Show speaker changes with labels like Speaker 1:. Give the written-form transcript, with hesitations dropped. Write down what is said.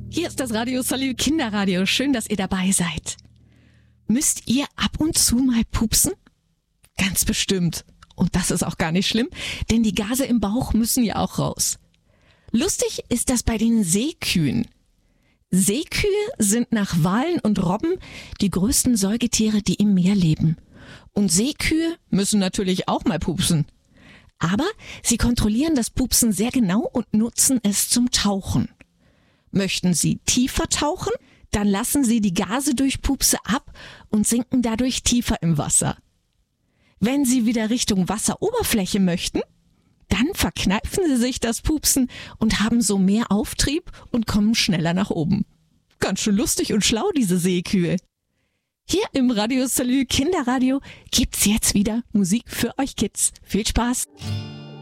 Speaker 1: Hier ist das Radio Salü Kinderradio. Schön, dass ihr dabei seid. Müsst ihr ab und zu mal pupsen? Ganz bestimmt. Und das ist auch gar nicht schlimm, denn die Gase im Bauch müssen ja auch raus. Lustig ist das bei den Seekühen. Seekühe sind nach Walen und Robben die größten Säugetiere, die im Meer leben. Und Seekühe müssen natürlich auch mal pupsen. Aber sie kontrollieren das Pupsen sehr genau und nutzen es zum Tauchen. Möchten sie tiefer tauchen, dann lassen sie die Gase durch Pupse ab und sinken dadurch tiefer im Wasser. Wenn sie wieder Richtung Wasseroberfläche möchten, dann verkneifen sie sich das Pupsen und haben so mehr Auftrieb und kommen schneller nach oben. Ganz schön lustig und schlau, diese Seekühe. Hier im Radio Salü Kinderradio gibt's jetzt wieder Musik für euch Kids. Viel Spaß!